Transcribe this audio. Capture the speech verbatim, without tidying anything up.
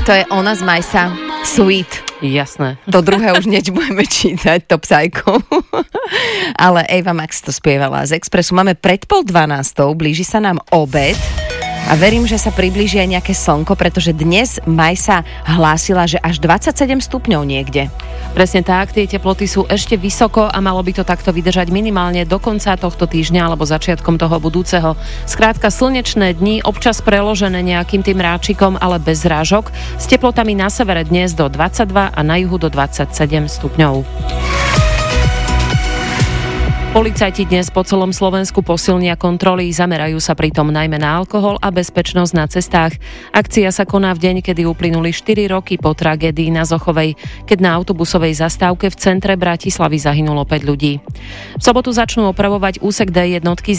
to je ona z Majsa. Sweet. Jasné. To druhé už neď budeme čítať, to Psycho. Ale Ava Max to spievala z Expressu. Máme pred pol dvanástou, blíži sa nám obed. A verím, že sa priblíži aj nejaké slnko, pretože dnes Majsa hlásila, že až dvadsaťsedem stupňov niekde. Presne tak, tie teploty sú ešte vysoko a malo by to takto vydržať minimálne do konca tohto týždňa alebo začiatkom toho budúceho. Skrátka slnečné dni, občas preložené nejakým tým ráčikom, ale bez zrážok, s teplotami na severe dnes do dvadsaťdva a na juhu do dvadsaťsedem stupňov. Policajti dnes po celom Slovensku posilnia kontroly, zamerajú sa pritom najmä na alkohol a bezpečnosť na cestách. Akcia sa koná v deň, kedy uplynuli štyri roky po tragédii na Zochovej, keď na autobusovej zastávke v centre Bratislavy zahynulo päť ľudí. V sobotu začnú opravovať úsek dé jednotky